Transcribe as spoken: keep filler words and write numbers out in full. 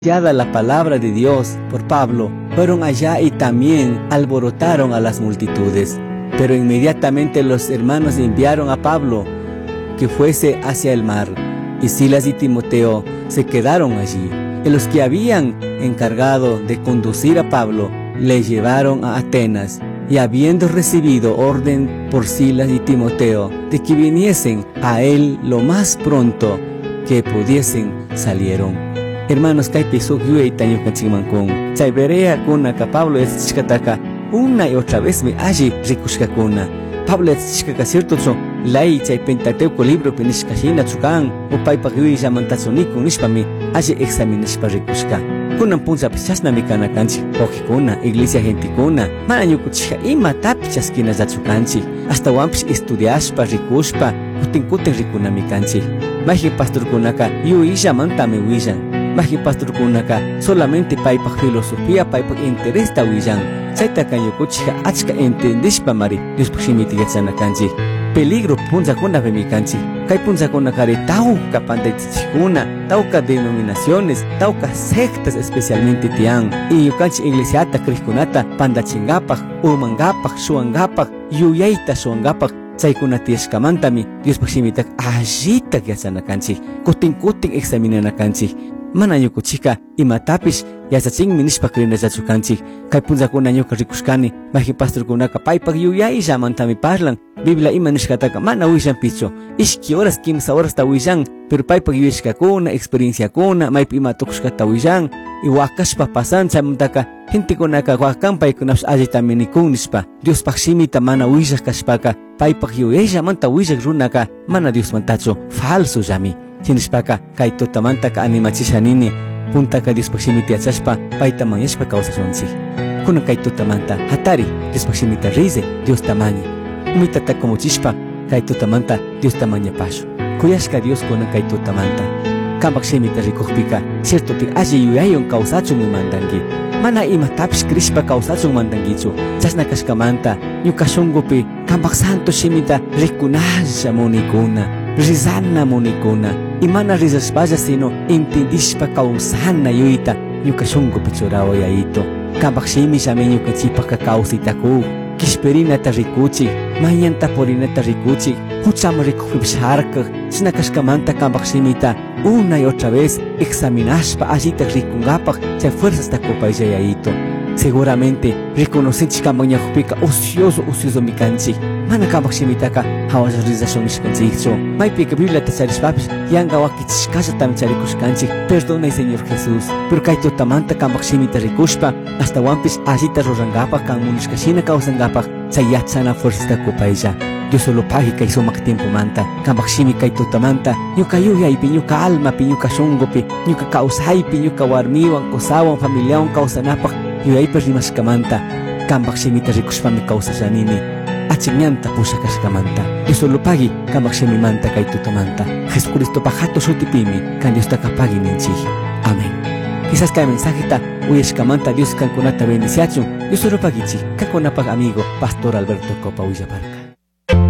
anunciada la palabra de Dios por Pablo, fueron allá y también alborotaron a las multitudes. Pero inmediatamente los hermanos enviaron a Pablo que fuese hacia el mar, y Silas y Timoteo se quedaron allí. Y los que habían encargado de conducir a Pablo le llevaron a Atenas, y habiendo recibido orden por Silas y Timoteo de que viniesen a él lo más pronto que pudiesen, salieron. Hermanos, kay pisuk yue taño kachimankun. Chay berea kuna ka Pablo es chikataka una y otra vez me allí rikushka kuna. Pablo es chikaka cierto so lai chay Pentateuco libro pinishkashina chukan upay pagyui yamantasoniku nishpami allí examinishpa rikushka. Kunan punza pichasna mikana kanchi kuna iglesia gentikuna mana ñukuchika ima tapichaskina zachukanchi hasta wampish estudiashpa rikushpa kutin kutin rikuna mikanchi. Maji pastor kunaka yu isha mantame wishan. Maji pastor kunaka solamente paipak filosofía paipak interés ta wishan. Chaita kanyukuchika achka entendishpa mari Dios pashimitigatsana kanchi. Peligro punza kuna vemikanchi. Kay punza kunakari tauka pandaichichikuna, tauka denominaciones, tauka sectas especialmente tian. Y yukanchi iglesiata kriskunata pandachingapaj, umangapaj, shuangapaj, yuyaita shuangapaj. Chaykuna tiashkamantami Dios pashimitak allita yachana kanchi. Kutin kutin examinana kanchi. Mana ñukuchika imatapish yachachinmi nishpa krinallachu kanchi. Kay punzakuna ñuka rikushkani maji pastorkunaka paypak yuyay llamantami parlan. Biblia ima nishkataka mana wishan picho. Ishki horas kimsa horas ta wishan, pero paypak yuyashkakuna, experienciakuna, maypi ima tukushkata wishan. Y wakashpa pasan chamantaka gentekunaka wakanpaykunapish allitami nikun nishpa. Dios pakshimita mana wishak kashpaka paypak yuyay llamanta wishak runaka mana Dios mantacho falso llami. Chinishpaka kay tutamantaka animachishanini puntaka Dios pakshimita yachashpa payta manyashpa kawsashunchik. Kuna kay tutamanta hatari Dios pakshimita rize Dios tamañi. Umitata como chishpa kay tutamanta Dios tamaña pasho. Kuyashka Dios kuna kay tutamanta. Kambak shemita rikukpika cierto pi alli yuyayon kawsachun mandangi. Mana ima tapish krishpa kawsachun mandangichu. Chasna kashkamanta ñukashungupi kambak santo shemita rikunasha monikuna. Rizana monikuna. Imana rizashpalla sino intendishpa kawsana yuita ñukashungupi churawa yaito. Kambak shemi shame ñukachipaka kawsitaku. Kishperinata rikuchi, mañanta porinata rikuchi, huchama rikujibsharka, sinakashkamanta kambak shimita, una y otra vez examinashpa allita rikungapag, chay fuerzas takopay yaito. Seguramente reconocí kambanyajupika ocioso ocioso mikanchi. Mana kambak shimitaka hawas rizashon mishkanchicho. Maypika Biblia tacharishpapis yanga wakichishkasha tamicharikushkanchi. Perdona Señor Jesús. Pero kay tutamanta kambak shimita rikushpa hasta wampis allita rurangapag kang munishkashina kausangapag chay yatsana fuerzas takopayja. Dios solo pagi kay sumak tiempo manta. Kambak shimi kay tutamanta. Ñuka yuyaypi, ñuka almapi, ñuka shungopi, ñuka kausaypi, ñuka warmiwan, kosawan, familiawan kausanapag. Yuyaypi rimashkamanta. Kambak shimita rikushpami kausashanini. Achimyanta pushakashkamanta. Dios solo pagi kambak shimi manta kay tutamanta. Jesucristo pajato shutipimi kan Dios takapagi ninchiji. Amén. Quizás kay mensajita uyashkamanta Dios kankunata bendiciachun. Dios solo pagichi kakunapag amigo Pastor Alberto Copa Villaparca.